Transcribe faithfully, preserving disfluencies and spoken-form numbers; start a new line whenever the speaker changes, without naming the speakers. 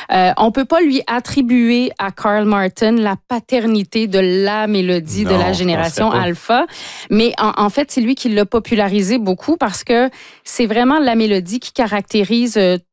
Euh, on peut pas lui attribuer à Carl Martin la paternité de la mélodie
Non,
de la
je
génération
penserais pas.
alpha, mais en, en fait, c'est lui qui l'a popularisé beaucoup parce que c'est vraiment la mélodie qui caractérise euh,